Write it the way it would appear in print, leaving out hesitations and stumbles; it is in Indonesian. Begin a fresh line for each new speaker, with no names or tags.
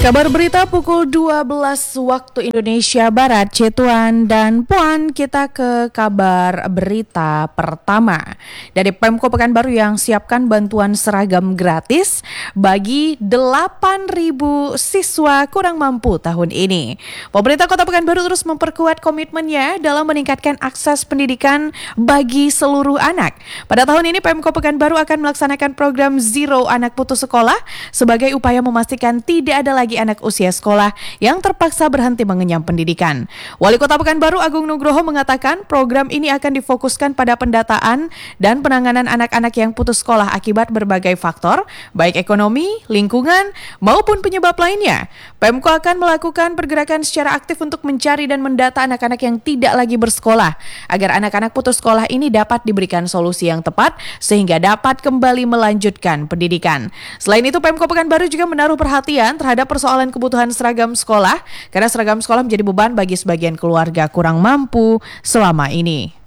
Kabar berita pukul 12 waktu Indonesia Barat, Cetuan dan Puan, kita ke kabar berita pertama. Dari Pemko Pekanbaru yang siapkan bantuan seragam gratis bagi 8.000 siswa kurang mampu tahun ini. Pemerintah Kota Pekanbaru terus memperkuat komitmennya dalam meningkatkan akses pendidikan bagi seluruh anak. Pada tahun ini Pemko Pekanbaru akan melaksanakan program Zero Anak Putus Sekolah sebagai upaya memastikan tidak ada lagi anak usia sekolah yang terpaksa berhenti mengenyam pendidikan. Wali Kota Pekanbaru Agung Nugroho mengatakan program ini akan difokuskan pada pendataan dan penanganan anak-anak yang putus sekolah akibat berbagai faktor, baik ekonomi, lingkungan, maupun penyebab lainnya. Pemko akan melakukan pergerakan secara aktif untuk mencari dan mendata anak-anak yang tidak lagi bersekolah, agar anak-anak putus sekolah ini dapat diberikan solusi yang tepat sehingga dapat kembali melanjutkan pendidikan. Selain itu, Pemko Pekanbaru juga menaruh perhatian terhadap persoalan kebutuhan seragam sekolah, karena seragam sekolah menjadi beban bagi sebagian keluarga kurang mampu selama ini.